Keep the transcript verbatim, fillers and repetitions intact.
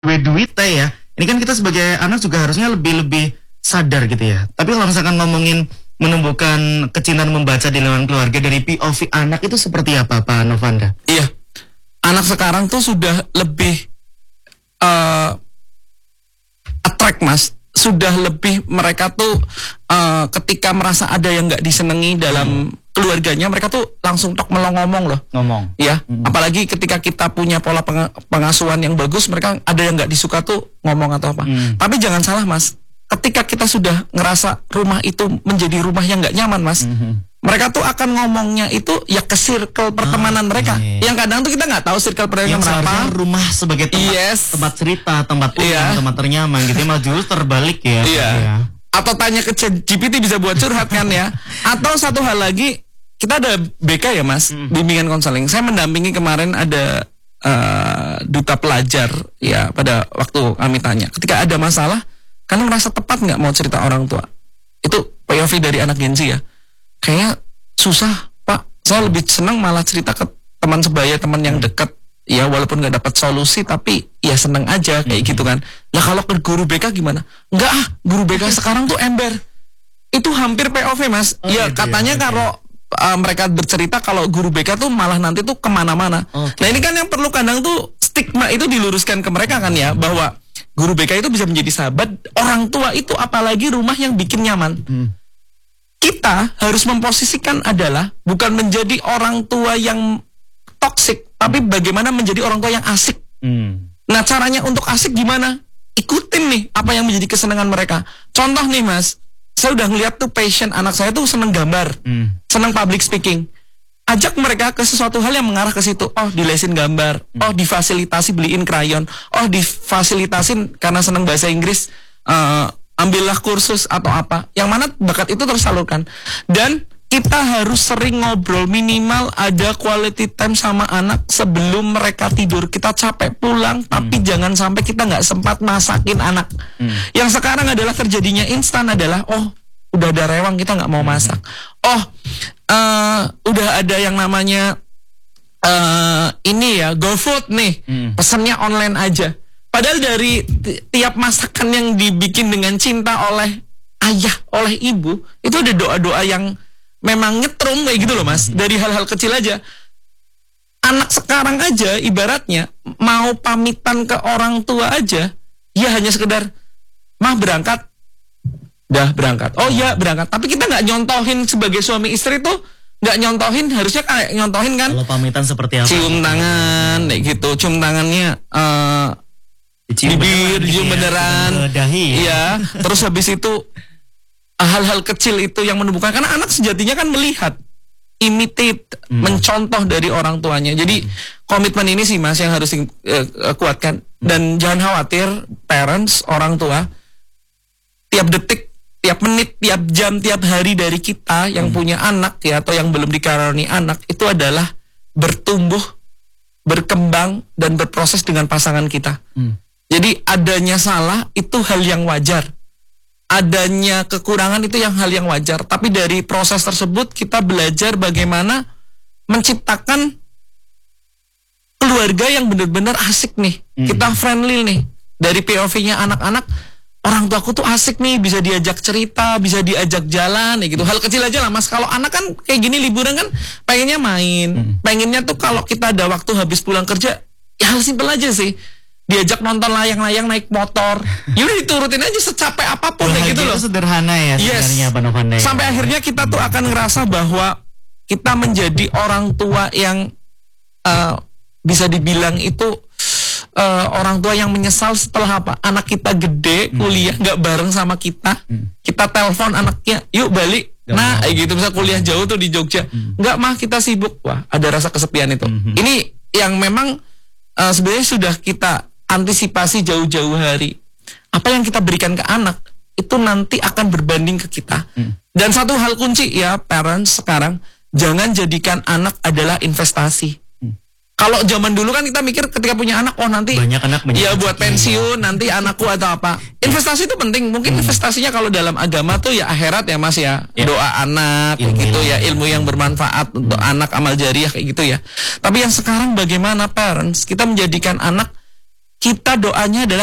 duit duit teh ya. Ini kan kita sebagai anak juga harusnya lebih-lebih sadar gitu ya. Tapi kalau misalkan ngomongin menumbuhkan kecintaan membaca di lingkungan keluarga dari P O V anak itu seperti apa Pak Novanda? Iya, anak sekarang tuh sudah lebih uh, attract mas, sudah lebih mereka tuh uh, ketika merasa ada yang nggak disenangi dalam hmm. keluarganya, mereka tuh langsung tok melong ngomong loh. Ngomong. Ya, hmm. apalagi ketika kita punya pola peng pengasuhan yang bagus, mereka ada yang nggak disuka tuh ngomong atau apa. Hmm. Tapi jangan salah mas, ketika kita sudah ngerasa rumah itu menjadi rumah yang nggak nyaman mas, hmm. mereka tuh akan ngomongnya itu ya ke circle pertemanan oh, mereka. Iya. Yang kadang tuh kita nggak tahu circle pertemanan berapa. Rumah sebagai tempat, yes. tempat cerita, tempat pulang, iya. tempat ternyaman gitu. Malah justru terbalik ya. Iya. Ya. Atau tanya ke G P T bisa buat curhat kan ya. Atau satu hal lagi, kita ada B K ya mas, hmm. bimbingan konseling. Saya mendampingi kemarin ada uh, duta pelajar ya pada waktu kami tanya. Ketika ada masalah, kalian merasa tepat nggak mau cerita orang tua? Itu P O V dari anak Gen Z ya. Kayaknya susah pak, saya lebih senang malah cerita ke teman sebaya, teman yang dekat ya, walaupun nggak dapat solusi tapi ya seneng aja kayak gitu kan. Lah kalau ke guru B K gimana? Enggak ah, guru B K sekarang tuh ember, itu hampir P O V mas. Oh, ya gitu katanya ya, kalau uh, mereka bercerita kalau guru B K tuh malah nanti tuh kemana-mana. Okay. Nah ini kan yang perlu kadang tuh stigma itu diluruskan ke mereka kan ya, bahwa guru B K itu bisa menjadi sahabat orang tua itu, apalagi rumah yang bikin nyaman. Hmm. Kita harus memposisikan adalah bukan menjadi orang tua yang toksik, tapi bagaimana menjadi orang tua yang asik. Hmm. Nah caranya untuk asik gimana? Ikutin nih apa yang menjadi kesenangan mereka. Contoh nih mas, saya udah ngeliat tuh passion anak saya tuh seneng gambar, hmm. seneng public speaking. Ajak mereka ke sesuatu hal yang mengarah ke situ. Oh dilesin gambar, hmm. oh difasilitasi beliin krayon, oh difasilitasin karena seneng bahasa Inggris, uh, ambillah kursus atau apa, yang mana bakat itu tersalurkan. Dan kita harus sering ngobrol, minimal ada quality time sama anak sebelum mereka tidur. Kita capek pulang, tapi hmm. jangan sampai kita nggak sempat masakin anak. Hmm. Yang sekarang adalah terjadinya instan adalah, oh udah ada rewang kita nggak mau masak. Oh uh, udah ada yang namanya uh, ini ya GoFood nih, hmm. pesannya online aja. Padahal dari tiap masakan yang dibikin dengan cinta oleh ayah, oleh ibu, itu ada doa-doa yang memang nyetrum kayak gitu loh mas. Dari hal-hal kecil aja. Anak sekarang aja ibaratnya mau pamitan ke orang tua aja, ya hanya sekedar, mah berangkat, dah berangkat. Oh iya berangkat. Tapi kita nggak nyontohin sebagai suami istri tuh, nggak nyontohin, harusnya kayak nyontohin kan. Kalau pamitan seperti apa? Cium tangan, kayak gitu. Cium tangannya. Uh, bibir, cium beneran, dahi, ya. Terus habis itu hal-hal kecil itu yang menumbuhkan, karena anak sejatinya kan melihat, imitate, hmm. mencontoh dari orang tuanya. Jadi hmm. komitmen ini sih mas yang harus uh, uh, kuatkan. Hmm. Dan jangan khawatir, parents, orang tua, tiap detik, tiap menit, tiap jam, tiap hari dari kita yang hmm. punya anak ya, atau yang belum dikaruniai anak, itu adalah bertumbuh, berkembang dan berproses dengan pasangan kita. Hmm. Jadi adanya salah itu hal yang wajar, adanya kekurangan itu yang hal yang wajar. Tapi dari proses tersebut kita belajar bagaimana menciptakan keluarga yang benar-benar asik nih. Hmm. Kita friendly nih. Dari P O V-nya anak-anak, orang tuaku tuh asik nih, bisa diajak cerita, bisa diajak jalan, ya gitu. Hal kecil aja lah mas. Kalau anak kan kayak gini liburan kan pengennya main, hmm. pengennya tuh kalau kita ada waktu habis pulang kerja, ya hal simpel aja sih. Diajak nonton layang-layang naik motor, yaudah diturutin aja secapek apapun kayak gitu loh. Sederhana ya sebenarnya yes. Pak Novanda. Sampai akhirnya kita tuh akan ngerasa bahwa kita menjadi orang tua yang uh, bisa dibilang itu uh, orang tua yang menyesal setelah apa? Anak kita gede, kuliah nggak hmm. bareng sama kita, hmm. kita telepon anaknya, yuk balik. Gak nah, kayak gitu misal kuliah jauh tuh di Jogja, hmm. nggak mah kita sibuk, wah ada rasa kesepian itu. Hmm. Ini yang memang uh, sebenarnya sudah kita antisipasi jauh-jauh hari. Apa yang kita berikan ke anak itu nanti akan berbanding ke kita. Hmm. Dan satu hal kunci ya parents sekarang, jangan jadikan anak adalah investasi. Hmm. Kalau zaman dulu kan kita mikir ketika punya anak, oh nanti banyak anak ya buat pensiun, ya. Nanti anakku atau apa. Investasi itu penting. Mungkin hmm. investasinya kalau dalam agama tuh ya akhirat ya mas ya. ya. Doa anak ilmu kayak gitu ya, ilmu yang bermanfaat hmm. untuk anak, amal jariah kayak gitu ya. Tapi yang sekarang bagaimana parents kita menjadikan anak kita doanya adalah